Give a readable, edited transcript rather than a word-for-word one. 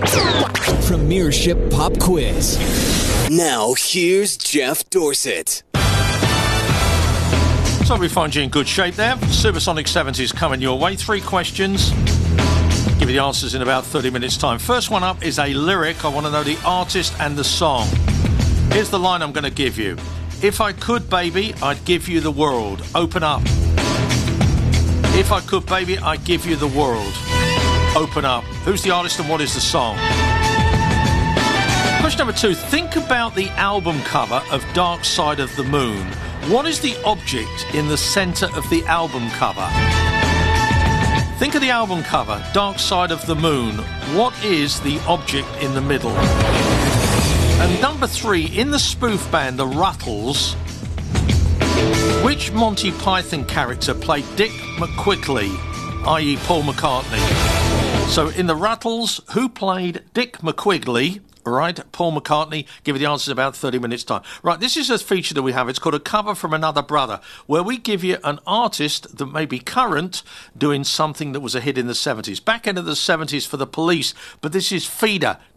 Premiership Pop Quiz. Now, here's Jeff Dorset. So we find you in good shape there. Supersonic 70s coming your way. 3 questions. Give you the answers in about 30 minutes' time. First one up is a lyric. I want to know the artist and the song. Here's the line I'm going to give you. If I could, baby, I'd give you the world. Open up. If I could, baby, I'd give you the world. Open up. Who's the artist and what is the song? Question number 2. Think about the album cover of Dark Side of the Moon. What is the object in the centre of the album cover? Think of the album cover, Dark Side of the Moon. What is the object in the middle? And number 3, in the spoof band The Ruttles, which Monty Python character played Dick McQuigley, i.e. Paul McCartney? So in The Ruttles, who played Dick McQuigley? Right, Paul McCartney. Give you the answers in about 30 minutes' time. Right, this is a feature that we have. It's called A Cover from Another Brother, where we give you an artist that may be current doing something that was a hit in the 70s. Back end of the 70s for The Police, but this is Feeder